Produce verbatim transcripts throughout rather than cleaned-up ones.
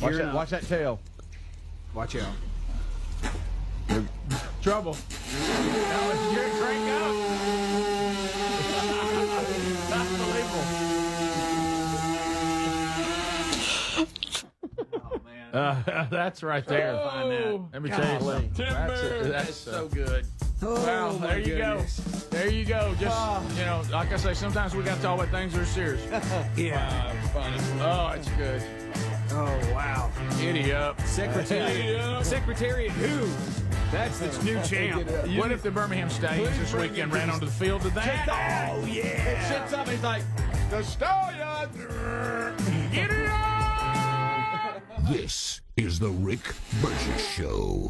Watch that, watch that tail. Watch out. Trouble. Now let's get it crank up. Unbelievable. Oh, man. Uh, that's right there. Oh, find that. Let me tell you something. That's, a, that's so good. Oh, well, there you goodness. go. There you go. Just, oh. you know, like I say, sometimes we got to talk about things that are serious. Yeah. Wow, funny. Oh, it's good. Oh, wow. Giddy up. Secretariat. Secretariat who? That's its new champ. What if the Birmingham Stallions this weekend ran onto the field to that? Oh, yeah. It sits up and he's like, the Stallions! Get it up! This is the Rick Burgess Show.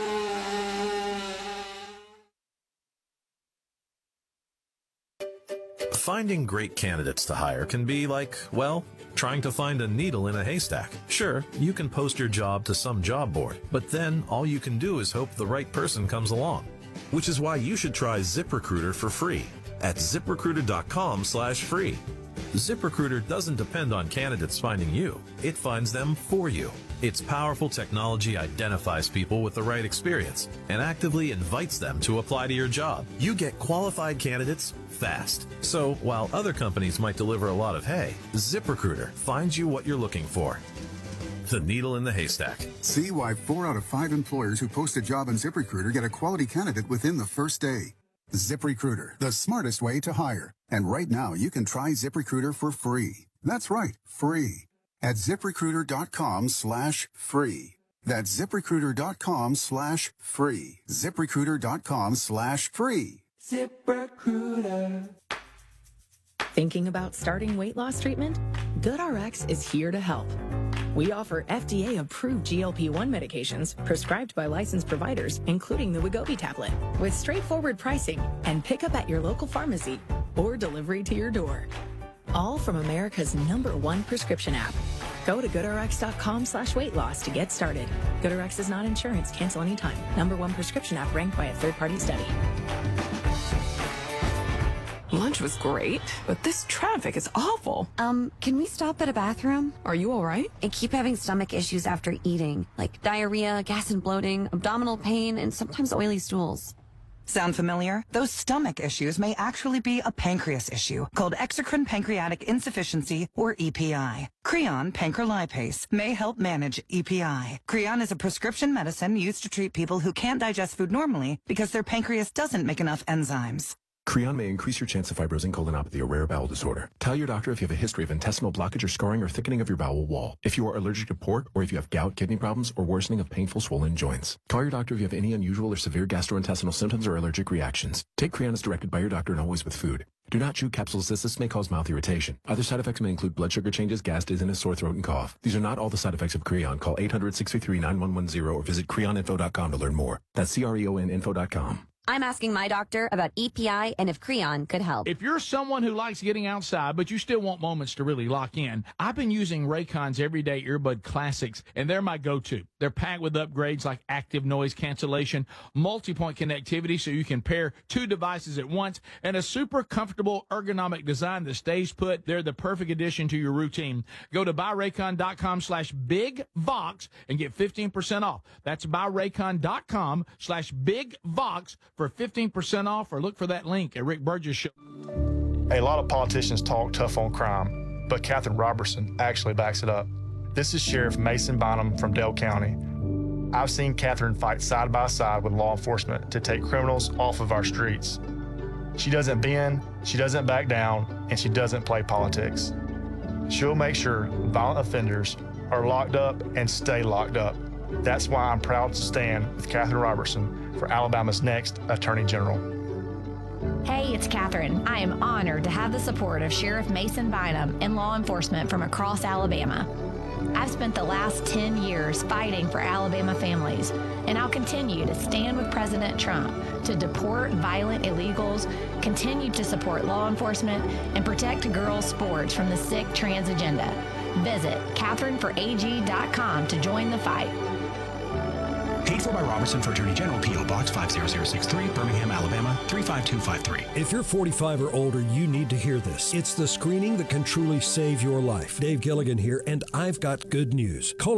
Finding great candidates to hire can be like, well, trying to find a needle in a haystack. Sure, you can post your job to some job board, but then all you can do is hope the right person comes along. Which is why you should try ZipRecruiter for free at ZipRecruiter.com slash free. ZipRecruiter doesn't depend on candidates finding you. It finds them for you. Its powerful technology identifies people with the right experience and actively invites them to apply to your job. You get qualified candidates fast. So while other companies might deliver a lot of hay, ZipRecruiter finds you what you're looking for. The needle in the haystack. See why four out of five employers who post a job on ZipRecruiter get a quality candidate within the first day. ZipRecruiter, the smartest way to hire. And right now, you can try ZipRecruiter for free. That's right, free. At ZipRecruiter.com slash free. That's ZipRecruiter.com slash free. ZipRecruiter.com slash free. ZipRecruiter. Thinking about starting weight loss treatment? GoodRx is here to help. We offer F D A-approved G L P one medications prescribed by licensed providers, including the Wegovy tablet, with straightforward pricing and pickup at your local pharmacy or delivery to your door. All from America's number one prescription app. Go to GoodRx.com slash weight loss to get started. GoodRx is not insurance. Cancel anytime. Number one prescription app ranked by a third-party study. Lunch was great, but this traffic is awful. Um, can we stop at a bathroom? Are you all right? I keep having stomach issues after eating, like diarrhea, gas and bloating, abdominal pain, and sometimes oily stools. Sound familiar? Those stomach issues may actually be a pancreas issue called exocrine pancreatic insufficiency, or E P I. Creon pancrelipase may help manage E P I. Creon is a prescription medicine used to treat people who can't digest food normally because their pancreas doesn't make enough enzymes. Creon may increase your chance of fibrosing colonopathy, a rare bowel disorder. Tell your doctor if you have a history of intestinal blockage or scarring or thickening of your bowel wall. If you are allergic to pork, or if you have gout, kidney problems, or worsening of painful swollen joints. Call your doctor if you have any unusual or severe gastrointestinal symptoms or allergic reactions. Take Creon as directed by your doctor and always with food. Do not chew capsules as this may cause mouth irritation. Other side effects may include blood sugar changes, gas, dizziness, sore throat, and cough. These are not all the side effects of Creon. Call eight hundred, six three three, nine one one zero or visit creon info dot com to learn more. That's C R E O N info dot com. I'm asking my doctor about E P I and if Creon could help. If you're someone who likes getting outside, but you still want moments to really lock in, I've been using Raycon's Everyday Earbud Classics, and they're my go-to. They're packed with upgrades like active noise cancellation, multi-point connectivity so you can pair two devices at once, and a super comfortable ergonomic design that stays put. They're the perfect addition to your routine. Go to buyraycon.com slash bigvox and get fifteen percent off. That's buyraycon.com slash bigvox for fifteen percent off, or look for that link at Rick Burgess Show. A lot of politicians talk tough on crime, but Catherine Robertson actually backs it up. This is Sheriff Mason Bynum from Dale County. I've seen Catherine fight side by side with law enforcement to take criminals off of our streets. She doesn't bend, she doesn't back down, and she doesn't play politics. She'll make sure violent offenders are locked up and stay locked up. That's why I'm proud to stand with Catherine Robertson for Alabama's next Attorney General. Hey, it's Catherine. I am honored to have the support of Sheriff Mason Bynum and law enforcement from across Alabama. I've spent the last ten years fighting for Alabama families, and I'll continue to stand with President Trump to deport violent illegals, continue to support law enforcement, and protect girls' sports from the sick trans agenda. Visit Catherine for A G dot com to join the fight. Paid for by Robertson for Attorney General, P O Box five zero zero six three, Birmingham, Alabama three five two five three. If you're forty-five or older, you need to hear this. It's the screening that can truly save your life. Dave Gilligan here, and I've got good news.